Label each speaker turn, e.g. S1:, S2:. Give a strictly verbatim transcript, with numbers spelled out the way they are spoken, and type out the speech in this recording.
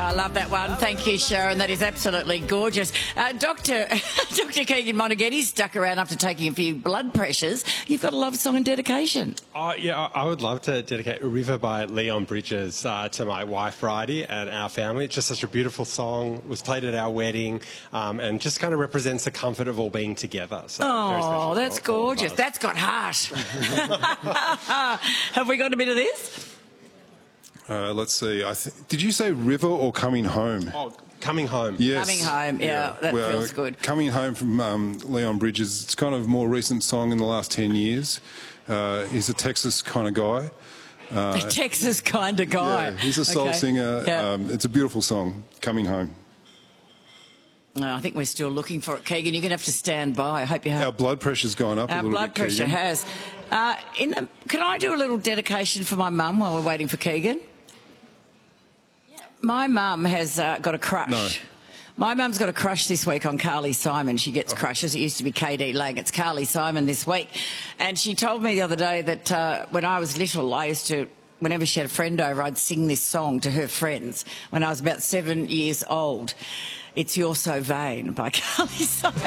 S1: I love that one. Thank you, Sharon. That is absolutely gorgeous. Uh, Doctor Doctor Keegan Monaghan stuck around after taking a few blood pressures. You've got a love song and dedication.
S2: Oh, yeah, I would love to dedicate River by Leon Bridges uh, to my wife, Bridie, and our family. It's just such a beautiful song. It was played at our wedding um, and just kind of represents the comfort of all being together. So
S1: oh, that's
S2: for,
S1: gorgeous. That's got heart. Have we got a bit of this?
S3: Uh, let's see. I th- did you say River or Coming Home?
S2: Oh, Coming Home.
S3: Yes.
S1: Coming Home, yeah, yeah. That
S3: well,
S1: feels good.
S3: Coming Home from um, Leon Bridges. It's kind of a more recent song in the last ten years. Uh, he's a Texas kind of guy.
S1: Uh, a Texas kind of guy.
S3: Yeah, he's a soul
S1: okay.
S3: singer.
S1: Yeah.
S3: Um, it's a beautiful song, Coming Home.
S1: No, I think we're still looking for it, Keegan. You're going to have to stand by. I hope you have.
S3: Our blood pressure's gone up
S1: Our
S3: a little
S1: blood
S3: bit,
S1: pressure
S3: Keegan.
S1: has. Uh, in the, can I do a little dedication for my mum while we're waiting for Keegan? My mum has uh, got a crush.
S3: No.
S1: My mum's got a crush this week on Carly Simon. She gets
S3: oh.
S1: crushes. It used to be K D Lang. It's Carly Simon this week. And she told me the other day that uh, when I was little, I used to, whenever she had a friend over, I'd sing this song to her friends when I was about seven years old. It's You're So Vain by Carly Simon.